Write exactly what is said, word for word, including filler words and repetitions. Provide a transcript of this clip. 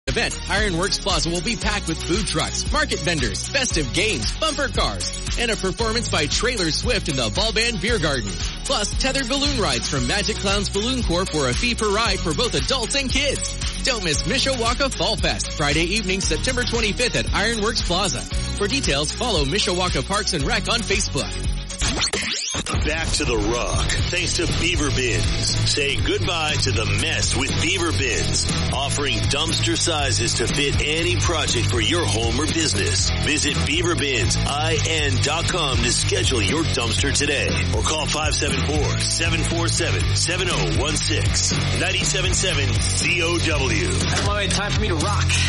event, Ironworks Plaza will be packed with food trucks, market vendors, festive games, bumper cars, and a performance by Trailer Swift in the Ball Band Beer Garden. Plus, tethered balloon rides from Magic Clowns Balloon Corp for a fee per ride for both adults and kids. Don't miss Mishawaka Fall Fest, Friday evening, September twenty-fifth at Ironworks Plaza. For details, follow Mishawaka Parks and Rec on Facebook. Back to the Rock, thanks to Beaver Bins. Say goodbye to the mess with Beaver Bins, offering dumpster sizes to fit any project for your home or business. Visit beaver bins in dot com to schedule your dumpster today, or call five seven four, seven four seven, seven zero one six. ninety-seven point seven C O W. That's my way, time for me to rock.